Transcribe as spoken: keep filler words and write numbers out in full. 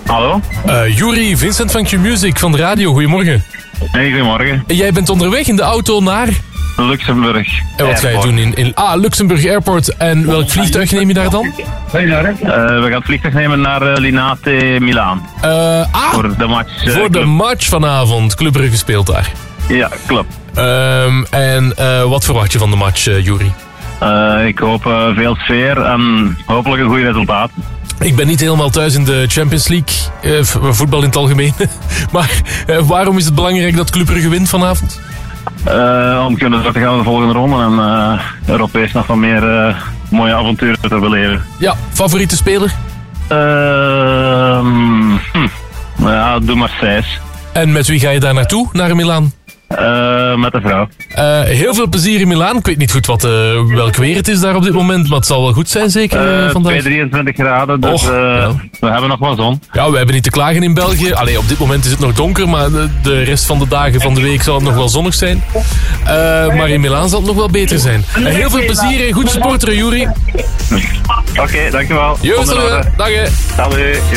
Hallo? Uh, Juri, Vincent van Q-Music van de radio. Goedemorgen. Hey, goedemorgen. Jij bent onderweg in de auto naar... Luxemburg. En wat ga je doen in, in... Ah, Luxemburg Airport. En welk vliegtuig neem je daar dan? Uh, we gaan het vliegtuig nemen naar uh, Linate Milaan. Uh, ah, voor de match. Uh, voor de match vanavond. Club Brugge speelt daar. Ja, klopt. Um, en uh, wat verwacht je van de match, uh, Juri? Uh, ik hoop uh, veel sfeer en hopelijk een goed resultaat. Ik ben niet helemaal thuis in de Champions League, uh, voetbal in het algemeen. maar uh, waarom is het belangrijk dat Club Brugge wint vanavond? Uh, om kunnen door te gaan in de volgende ronde en uh, Europees nog wat meer uh, mooie avonturen te beleven. Ja, favoriete speler? Uh, hm. Ja, doe maar zes. En met wie ga je daar naartoe, naar Milaan? Uh, met de vrouw. Uh, heel veel plezier in Milaan. Ik weet niet goed wat, uh, welk weer het is daar op dit moment, maar het zal wel goed zijn zeker uh, vandaag. drieëntwintig graden, dus Och, uh, ja. we hebben nog wel zon. Ja, we hebben niet te klagen in België. Allee, op dit moment is het nog donker, maar de, de rest van de dagen van de week zal het nog wel zonnig zijn. Uh, maar in Milaan zal het nog wel beter zijn. Uh, heel veel plezier en goed supporteren, Juri. Oké, okay, dankjewel. Joost, dag hè. Salut.